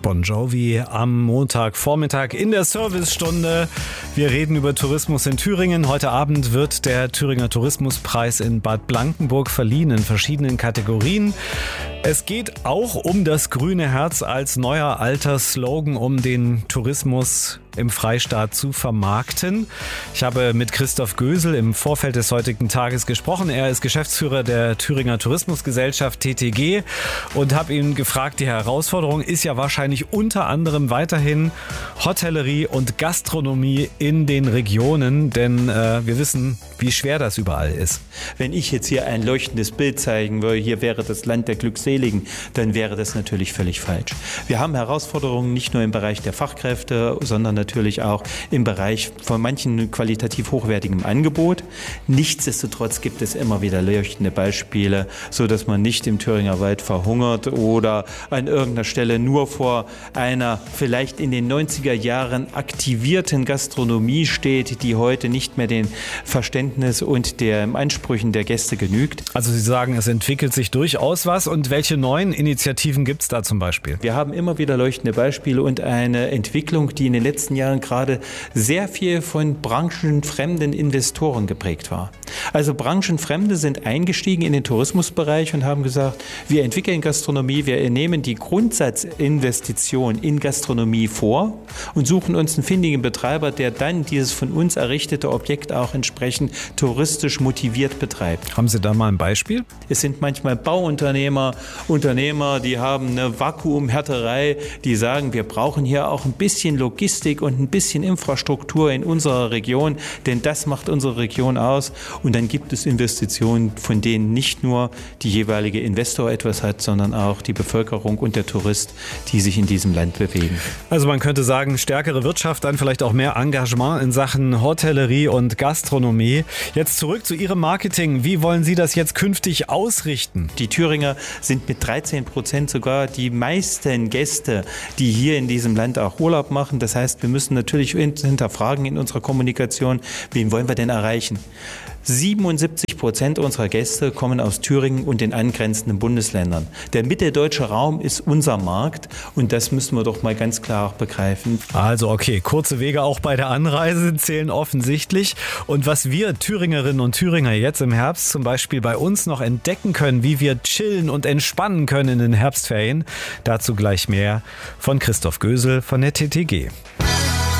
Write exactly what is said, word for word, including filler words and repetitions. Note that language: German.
Bon Jovi am Montagvormittag in der Servicestunde. Wir reden über Tourismus in Thüringen. Heute Abend wird der Thüringer Tourismuspreis in Bad Blankenburg verliehen in verschiedenen Kategorien. Es geht auch um das grüne Herz als neuer alter Slogan, um den Tourismus im Freistaat zu vermarkten. Ich habe mit Christoph Gösel im Vorfeld des heutigen Tages gesprochen. Er ist Geschäftsführer der Thüringer Tourismusgesellschaft T T G und habe ihn gefragt, die Herausforderung ist ja wahrscheinlich unter anderem weiterhin Hotellerie und Gastronomie in den Regionen, denn äh, wir wissen, wie schwer das überall ist. Wenn ich jetzt hier ein leuchtendes Bild zeigen würde, hier wäre das Land der Glückseligen, dann wäre das natürlich völlig falsch. Wir haben Herausforderungen nicht nur im Bereich der Fachkräfte, sondern natürlich auch im Bereich von manchen qualitativ hochwertigem Angebot. Nichtsdestotrotz gibt es immer wieder leuchtende Beispiele, so dass man nicht im Thüringer Wald verhungert oder an irgendeiner Stelle nur vor einer vielleicht in den neunziger Jahren aktivierten Gastronomie steht, die heute nicht mehr den Verständnis und den Ansprüchen der Gäste genügt. Also Sie sagen, es entwickelt sich durchaus was. Und welche neuen Initiativen gibt es da zum Beispiel? Wir haben immer wieder leuchtende Beispiele und eine Entwicklung, die in den letzten Jahren gerade sehr viel von branchenfremden Investoren geprägt war. Also Branchenfremde sind eingestiegen in den Tourismusbereich und haben gesagt, wir entwickeln Gastronomie, wir nehmen die Grundsatzinvestition in Gastronomie vor und suchen uns einen findigen Betreiber, der dann dieses von uns errichtete Objekt auch entsprechend touristisch motiviert betreibt. Haben Sie da mal ein Beispiel? Es sind manchmal Bauunternehmer, Unternehmer, die haben eine Vakuumhärterei, die sagen, wir brauchen hier auch ein bisschen Logistik und ein bisschen Infrastruktur in unserer Region, denn das macht unsere Region aus. Und dann gibt es Investitionen, von denen nicht nur die jeweilige Investor etwas hat, sondern auch die Bevölkerung und der Tourist, die sich in diesem Land bewegen. Also man könnte sagen, stärkere Wirtschaft, dann vielleicht auch mehr Engagement in Sachen Hotellerie und Gastronomie. Jetzt zurück zu Ihrem Marketing. Wie wollen Sie das jetzt künftig ausrichten? Die Thüringer sind mit dreizehn Prozent sogar die meisten Gäste, die hier in diesem Land auch Urlaub machen. Das heißt, wir müssen natürlich hinterfragen in unserer Kommunikation, wen wollen wir denn erreichen? siebenundsiebzig Prozent unserer Gäste kommen aus Thüringen und den angrenzenden Bundesländern. Der mitteldeutsche Raum ist unser Markt und das müssen wir doch mal ganz klar auch begreifen. Also okay, kurze Wege auch bei der Anreise zählen offensichtlich. Und was wir Thüringerinnen und Thüringer jetzt im Herbst zum Beispiel bei uns noch entdecken können, wie wir chillen und entspannen können in den Herbstferien, dazu gleich mehr von Christoph Gösel von der T T G.